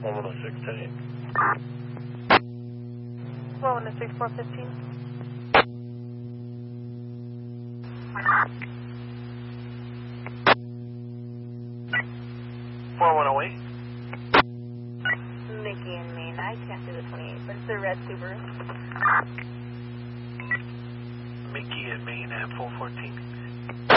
1106, 10-8. 1106, 415. 4108. Mickey and Maine. I can't do the 28, but it's the red Subaru. Mickey and Maine at 414.